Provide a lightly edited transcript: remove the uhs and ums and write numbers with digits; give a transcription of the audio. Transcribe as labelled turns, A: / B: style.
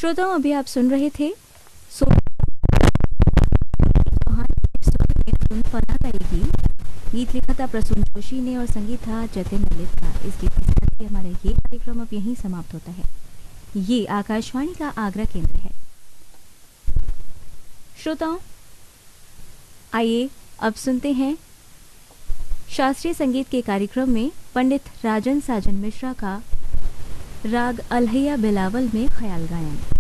A: श्रोताओं, अभी आप सुन रहे थे फना गाएगी। गीत लिखा था प्रसून जोशी ने और संगीत था जतिन ललित का। इस गीत के साथ ही हमारा ये कार्यक्रम अब यहीं समाप्त होता है। ये आकाशवाणी का आगरा केंद्र है। श्रोताओं, आइए अब सुनते हैं शास्त्रीय संगीत के कार्यक्रम में पंडित राजन साजन मिश्रा का राग अलहैया बिलावल में ख्याल गायन।